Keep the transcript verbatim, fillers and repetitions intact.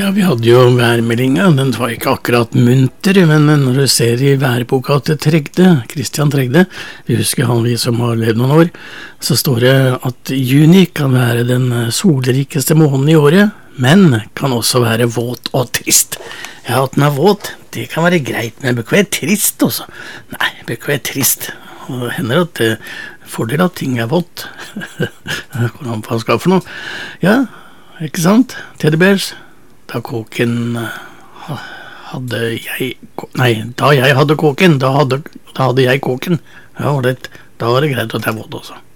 Ja, vi hadde jo værmeldinga, den var ikke akkurat munter, men når du ser i værboka til Tregde, Christian Tregde, vi husker han vi som har levd noen år, så står det at juni kan være den solrikeste måneden i året, men kan også være våt og trist. Ja, at den er våt, det kan være greit, men det bør ikke være trist også. Nei, det bør ikke være trist. Og det hender at det fordel at ting er vått. Hvordan man skal for noe? Ja, ikke sant? Teddybears. Da kåken hadde jeg, nei, da jeg hadde kåken, da hadde, da hadde jeg kåken. Ja, det, da var det greit at jeg vådde også.